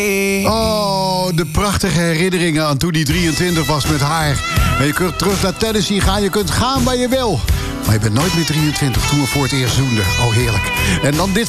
Oh, de prachtige herinneringen aan toen hij 23 was met haar. En je kunt terug naar Tennessee gaan, je kunt gaan waar je wil. Maar je bent nooit meer 23 toen we voor het eerst zoenden. Oh, heerlijk. En dan dit